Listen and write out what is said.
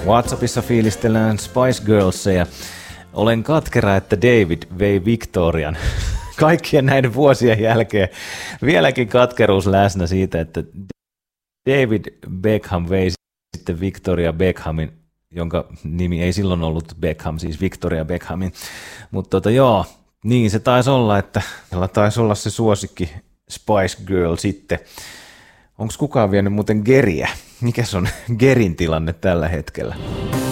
WhatsAppissa fiilistellään Spice Girlsia. Olen katkera, että David vei Victorian. Kaikkien näiden vuosien jälkeen vieläkin katkeruus läsnä siitä, että David Beckham vei sitten Victoria Beckhamin, jonka nimi ei silloin ollut Beckham, siis Victoria Beckhamin. Mutta joo, niin se taisi olla, että meillä taisi olla se suosikki Spice Girl sitten. Onko kukaan vienyt muuten Geriä? Mikäs on Gerin tilanne tällä hetkellä?